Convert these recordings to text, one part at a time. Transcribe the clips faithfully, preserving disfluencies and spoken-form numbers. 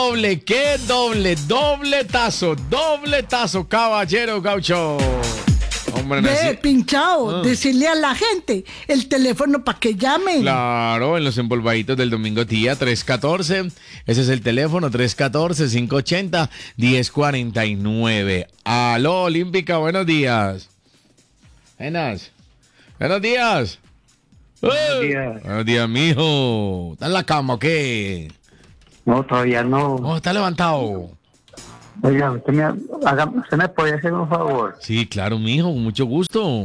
Doble, qué doble, doble tazo, doble tazo, caballero gaucho. Hombre, Ve, nací... pinchado, Ah. decirle a la gente el teléfono para que llamen. Claro, en los empolvaditos del domingo tía, tres uno cuatro, ese es el teléfono, tres uno cuatro, cinco ocho cero, uno cero cuatro nueve. Aló, Olímpica, buenos días. Buenas. Buenos días. Buenos Eh, días. Buenos días, mijo. ¿Está en la cama o qué? No, todavía no. ¿Cómo está levantado? Oiga, usted me, haga, usted me puede hacer un favor. Sí, claro, mijo, con mucho gusto.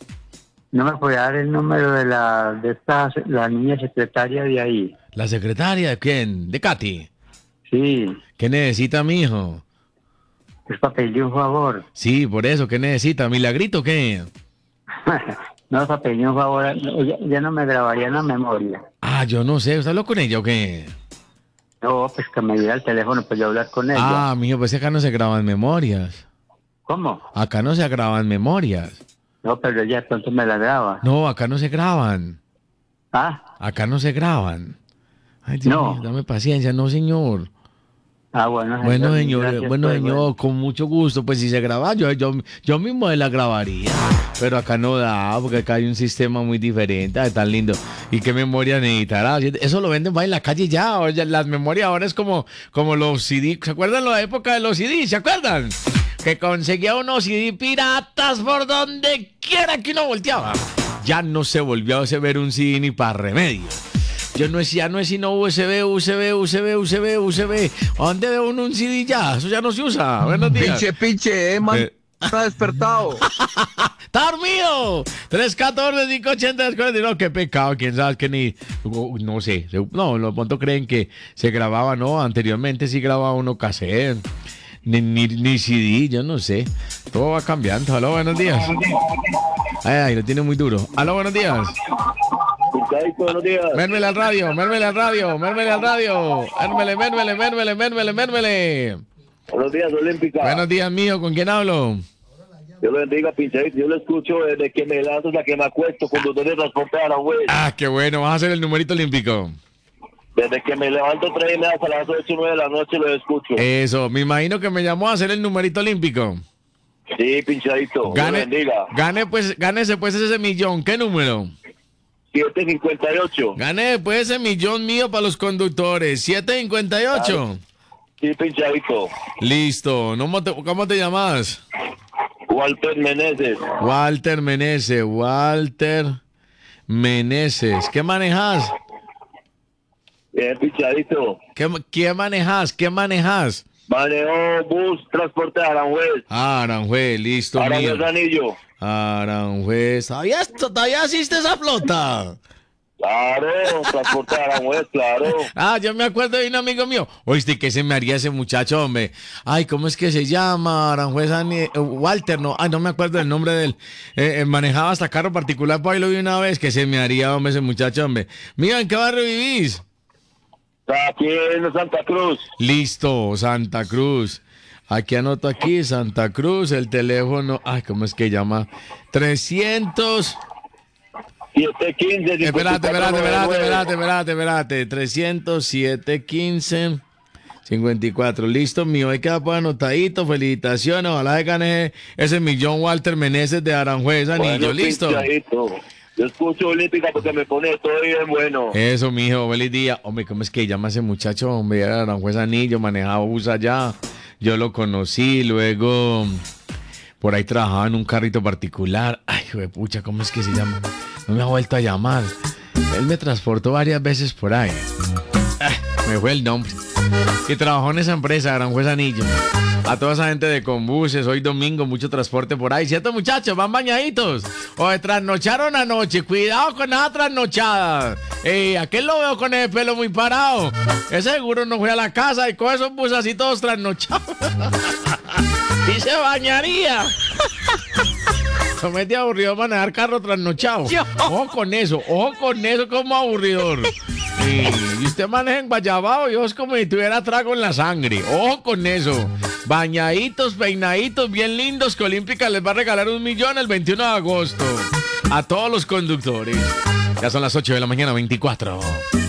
No me puede dar el número de la de esta la niña secretaria de ahí. ¿La secretaria de quién? ¿De Katy? Sí, ¿Qué necesita, mijo? es para pedirle un favor. Sí, por eso, ¿qué necesita? ¿Milagrito o qué? No, es para pedirle un favor. Ella, ella no me grabaría en la memoria. Ah, yo no sé, ¿usted habló con ella o qué? No, pues que me diera el teléfono para yo hablar con ella. Ah, mijo, pues acá no se graban memorias. ¿Cómo? Acá no se graban memorias. No, pero ella de pronto me la graba. No, acá no se graban. Ah, Acá no se graban. Ay, Dios No. mío, dame paciencia, no, señor. ah bueno. Bueno, señor, señor, gracias, bueno, pues, señor, con mucho gusto. Pues si se graba, yo, yo, yo mismo la grabaría. Pero acá no da, porque acá hay un sistema muy diferente. Ay, tan lindo. ¿Y qué memoria necesitará? Eso lo venden va en la calle ya. O ya las memorias ahora es como, como los C D. ¿Se acuerdan la época de los C D? ¿Se acuerdan? Que conseguía unos C D piratas por donde quiera que uno volteaba. Ya no se volvió a ver un C D ni para remedio. Yo no decía, no es sino U S B, U S B, U S B, U S B, U S B. ¿A dónde veo uno un C D ya? Eso ya no se usa. Buenos días. Pinche, pinche, eh, man. Eh. Está despertado. ¡Está dormido! tres uno cuatro, cinco ocho cero, no, qué pecado, quién sabe que ni, no sé, no, los puntos creen que se grababa, no, anteriormente sí grababa uno cassette, ni, ni, ni C D, yo no sé, todo va cambiando. Aló, buenos días. Ay, ay, lo tiene muy duro. Aló, buenos días. Buenos días. Mérmele al radio, mérmele al radio, mérmele al radio, mérmele, mérmele, mérmele, mérmele, mérmele. Buenos días, Olímpica. Buenos días, mío, ¿con quién hablo? Dios lo bendiga, pinchadito. Yo lo escucho desde que me lanzo hasta que me acuesto, conductor de transporte a Aranjuez. Ah, qué bueno, vas a hacer el numerito olímpico. Desde que me levanto tres y media hasta las ocho o nueve de la noche lo escucho. Eso, me imagino que me llamó a hacer el numerito olímpico. Sí, pinchadito. Dios lo Gane, bendiga. gane pues, gánese pues ese millón. ¿Qué número? siete cincuenta y ocho. Gane pues ese millón mío para los conductores. siete cincuenta y ocho. Sí, pinchadito. Listo. ¿Cómo te, cómo te llamas? Walter Meneses. Walter Meneses. Walter Meneses. ¿Qué manejas? Bien, pinchadito. ¿Qué, qué manejas? ¿Qué manejas? Manejo bus, transporte a Aranjuez. Ah, Aranjuez, listo. Aranjuez mío. Anillo. Aranjuez. ¿Todavía, ¿Todavía existe esa flota? Claro, transporte a Aranjuez, claro. Ah, yo me acuerdo de un amigo mío. Oíste, ¿qué se me haría ese muchacho, hombre? Ay, ¿cómo es que se llama? Aranjuez Ani- eh, Walter, no. Ay, no me acuerdo del nombre de él. Eh, eh, manejaba hasta carro particular, por ahí lo vi una vez. Que se me haría, hombre, ese muchacho, hombre. Mira, ¿en qué barrio vivís? Aquí en Santa Cruz. Listo, Santa Cruz. Aquí anoto aquí, Santa Cruz, el teléfono. Ay, ¿cómo es que llama? trescientos. siete quince. Espérate, espérate, espérate, espérate, espérate, espérate. trescientos siete quince cincuenta y cuatro. Listo, mío. Ahí queda pues anotadito. Felicitaciones. Ojalá que gane ese millón Walter Meneses de Aranjuez Anillo. Bueno, Listo. pinchadito. Yo escucho Olímpica porque me pone todo bien bueno. Eso, mijo. Feliz día. Hombre, ¿cómo es que llama ese muchacho? Hombre, era de Aranjuez Anillo, manejaba bus allá. Yo lo conocí, luego por ahí trabajaba en un carrito particular. Ay, hijo pucha, ¿cómo es que se llama? No me ha vuelto a llamar. Él me transportó varias veces por ahí. Ay, me fue el nombre. Y trabajó en esa empresa, Aranjuez Anillo. A toda esa gente de Combuses, hoy domingo, mucho transporte por ahí. ¿Cierto, muchachos? Van bañaditos. O de trasnocharon anoche. Cuidado con esa trasnochada. Eh, aquel lo veo con el pelo muy parado. Ese seguro no fue a la casa y con esos buses así todos trasnochados. Y se bañaría. Se mete aburrido manejar carro trasnochado. Ojo con eso, ojo con eso como aburridor. Y, y usted maneja en Guayabao y es como si tuviera trago en la sangre. Ojo con eso. Bañaditos, peinaditos, bien lindos, que Olímpica les va a regalar un millón el veintiuno de agosto. A todos los conductores. Ya son las ocho de la mañana, veinticuatro.